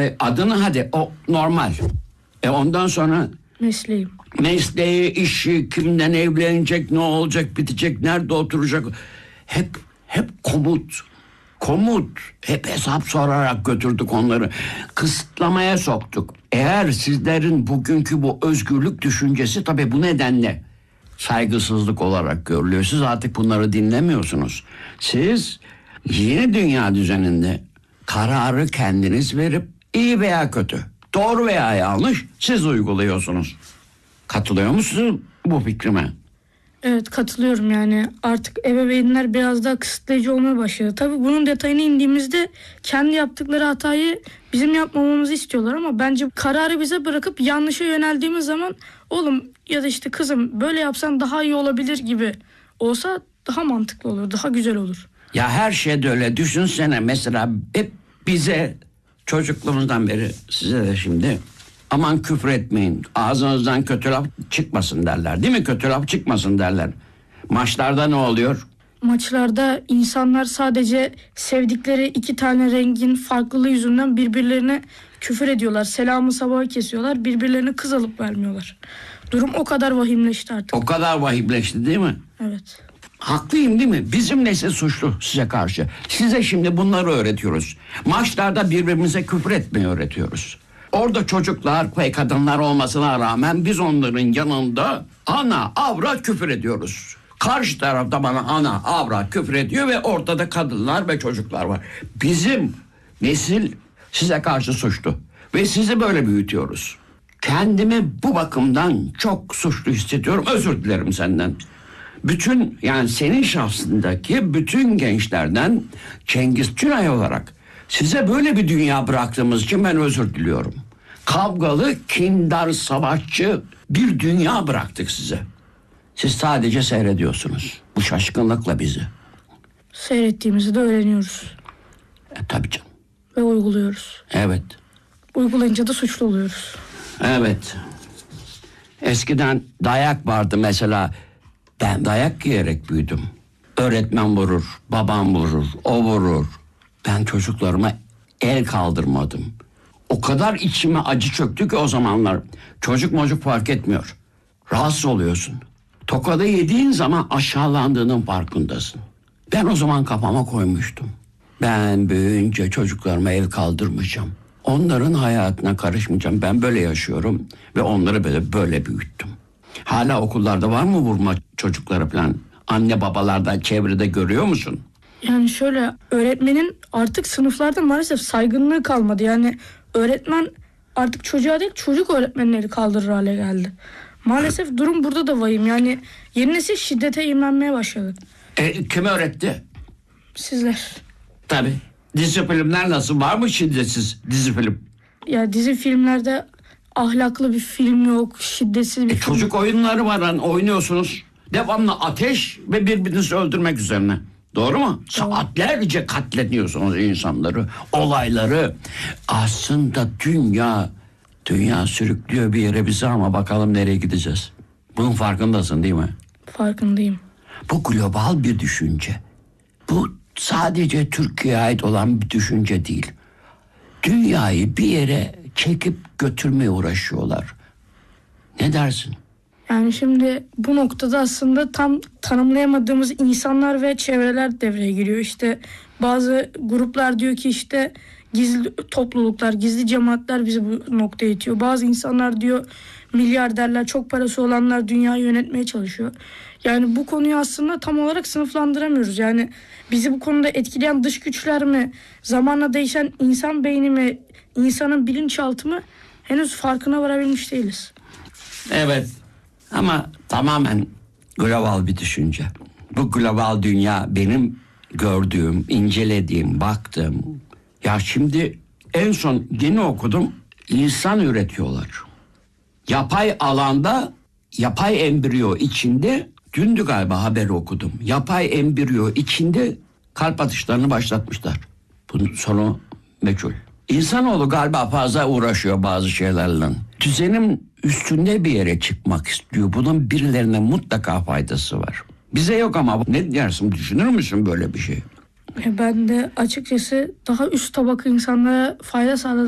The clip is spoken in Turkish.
Adını hadi, o normal. Ondan sonra Mesleğim. mesleği, işi, kimden evlenecek, ne olacak, bitecek, nerede oturacak. Hep komut. Hep hesap sorarak götürdük onları. Kısıtlamaya soktuk. Eğer sizlerin bugünkü bu özgürlük düşüncesi tabii bu nedenle saygısızlık olarak görülüyor. Siz artık bunları dinlemiyorsunuz. Siz yeni dünya düzeninde kararı kendiniz verip iyi veya kötü, doğru veya yanlış siz uyguluyorsunuz. Katılıyor musunuz bu fikrime? Evet, katılıyorum yani. Artık ebeveynler biraz daha kısıtlayıcı olmaya başladı. Tabii bunun detayına indiğimizde kendi yaptıkları hatayı bizim yapmamamızı istiyorlar ama bence kararı bize bırakıp yanlışa yöneldiğimiz zaman oğlum ya da işte kızım böyle yapsan daha iyi olabilir gibi olsa daha mantıklı olur, daha güzel olur. Ya her şeyde öyle. Düşünsene mesela hep bize çocukluğumuzdan beri, size de şimdi, aman küfür etmeyin, ağzınızdan kötü laf çıkmasın derler. Değil mi? Kötü laf çıkmasın derler. Maçlarda ne oluyor? Maçlarda insanlar sadece sevdikleri iki tane rengin farklılığı yüzünden birbirlerine küfür ediyorlar. Selamı sabahı kesiyorlar. Birbirlerine kız alıp vermiyorlar. Durum o kadar vahimleşti artık. O kadar vahimleşti değil mi? Evet. Haklıyım değil mi? Bizim nesi suçlu size karşı? Size şimdi bunları öğretiyoruz. Maçlarda birbirimize küfür etmeyi öğretiyoruz. Orada çocuklar ve kadınlar olmasına rağmen biz onların yanında ana avrat küfür ediyoruz. Karşı tarafta bana ana avrat küfür ediyor ve ortada kadınlar ve çocuklar var. Bizim nesil size karşı suçlu ve sizi böyle büyütüyoruz. Kendimi bu bakımdan çok suçlu hissediyorum. Özür dilerim senden. Bütün, yani senin şahsındaki bütün gençlerden Cengiz Tünay olarak size böyle bir dünya bıraktığımız için ben özür diliyorum. Kavgalı, kindar, savaşçı bir dünya bıraktık size. Siz sadece seyrediyorsunuz. Bu şaşkınlıkla bizi. Seyrettiğimizi de öğreniyoruz. Tabii canım. Ve uyguluyoruz. Evet. Uygulayınca da suçlu oluyoruz. Evet. Eskiden dayak vardı mesela. Ben dayak yiyerek büyüdüm. Öğretmen vurur, babam vurur, o vurur. Ben çocuklarıma el kaldırmadım. O kadar içime acı çöktü ki o zamanlar. Çocuk fark etmiyor. Rahatsız oluyorsun. Tokadı yediğin zaman aşağılandığının farkındasın. Ben o zaman kafama koymuştum. Ben büyüyünce çocuklarıma el kaldırmayacağım. Onların hayatına karışmayacağım. Ben böyle yaşıyorum ve onları böyle büyüttüm. Hala okullarda var mı vurma çocuklara falan? Anne babalardan çevrede görüyor musun? Yani şöyle, öğretmenin artık sınıflarda maalesef saygınlığı kalmadı. Yani öğretmen artık çocuğa değil, çocuk öğretmenleri kaldırır hale geldi. Maalesef durum burada da vahim. Yani yeni nesil şiddete eğimlenmeye başladı. Kim öğretti? Sizler. Tabii. Dizi filmler nasıl? Var mı şiddetsiz dizi film? Ya dizi filmlerde ahlaklı bir film yok, şiddetsiz bir film. Çocuk oyunları var, hani oynuyorsunuz. Devamlı ateş ve birbirinizi öldürmek üzerine. Doğru mu? Saatlerce katlediyorsunuz insanları, olayları. Aslında dünya sürüklüyor bir yere bizi ama bakalım nereye gideceğiz. Bunun farkındasın değil mi? Farkındayım. Bu global bir düşünce. Bu sadece Türkiye'ye ait olan bir düşünce değil. Dünyayı bir yere çekip götürmeye uğraşıyorlar. Ne dersin? Yani şimdi bu noktada aslında tam tanımlayamadığımız insanlar ve çevreler devreye giriyor. İşte bazı gruplar diyor ki işte gizli topluluklar, gizli cemaatler bizi bu noktaya itiyor. Bazı insanlar diyor milyarderler, çok parası olanlar dünyayı yönetmeye çalışıyor. Yani bu konuyu aslında tam olarak sınıflandıramıyoruz. Yani bizi bu konuda etkileyen dış güçler mi, zamanla değişen insan beyni mi, insanın bilinçaltı mı, henüz farkına varabilmiş değiliz. Evet. Ama tamamen global bir düşünce. Bu global dünya benim gördüğüm, incelediğim, baktığım. Ya şimdi en son yeni okudum. İnsan üretiyorlar. Yapay alanda, yapay embriyo içinde, dündü galiba haberi okudum. Yapay embriyo içinde kalp atışlarını başlatmışlar. Bunun sonu meçhul. İnsanoğlu galiba fazla uğraşıyor bazı şeylerle. Düzenin üstünde bir yere çıkmak istiyor. Bunun birilerine mutlaka faydası var. Bize yok ama ne dersin, düşünür müsün böyle bir şey? Ben de açıkçası daha üst tabaka insanlara fayda sağladığını